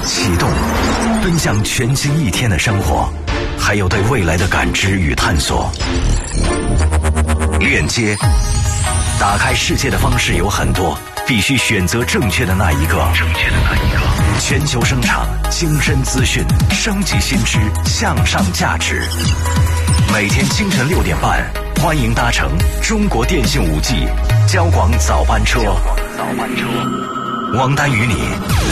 启动，奔向全新一天的生活，还有对未来的感知与探索。链接，打开世界的方式有很多，必须选择正确的那一个。全球声场，精深资讯，升级新知，向上价值。每天清晨6点半，欢迎搭乘中国电信5G交广早班车。王丹与你